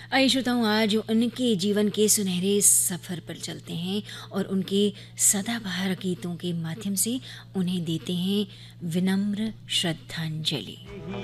आइए श्रोताओं, आज उनके जीवन के सुनहरे सफ़र पर चलते हैं और उनके सदाबहार गीतों के माध्यम से उन्हें देते हैं विनम्र श्रद्धांजलि।